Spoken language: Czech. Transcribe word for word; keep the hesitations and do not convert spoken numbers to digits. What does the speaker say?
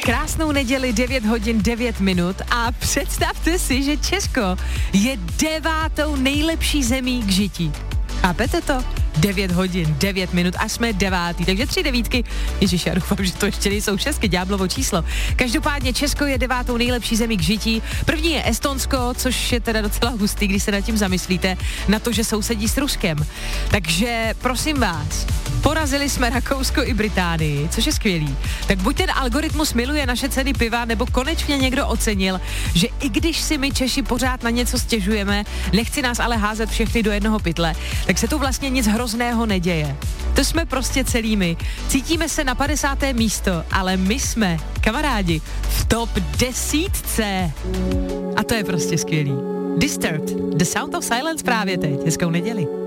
Krásnou neděli, devět hodin, devět minut a představte si, že Česko je devátou nejlepší zemí k žití. Chápete to? devět hodin, devět minut a jsme devátý, takže tři devítky. Ježiš, já doufám, že to ještě nejsou šestky, ďáblovo číslo. Každopádně Česko je devátou nejlepší zemí k žití. První je Estonsko, což je teda docela hustý, když se nad tím zamyslíte, na to, že sousedí s Ruskem. Takže prosím vás, porazili jsme Rakousko i Británii, což je skvělý. Tak buď ten algoritmus miluje naše ceny piva, nebo konečně někdo ocenil, že i když si my Češi pořád na něco stěžujeme, nechci nás ale házet všechny do jednoho pytle, tak se tu vlastně nic hrozného neděje. To jsme prostě celými. Cítíme se na padesátém místo, ale my jsme, kamarádi, v top desítce. A to je prostě skvělý. Disturbed, The Sound of Silence právě teď. Hezkou neděli.